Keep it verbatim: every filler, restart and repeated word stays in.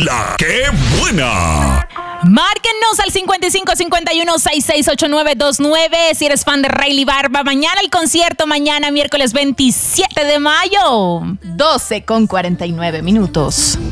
La que buena. Márquennos al cincuenta y cinco cincuenta y uno sesenta y seis ochenta y nueve veintinueve si eres fan de Rayleigh Barba. Mañana el concierto, mañana miércoles veintisiete de mayo. doce con cuarenta y nueve minutos.